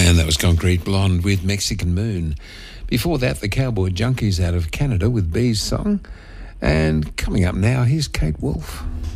And that was Concrete Blonde with Mexican Moon. Before that, the Cowboy Junkies out of Canada with Bee's Song. And coming up now, here's Kate Wolf.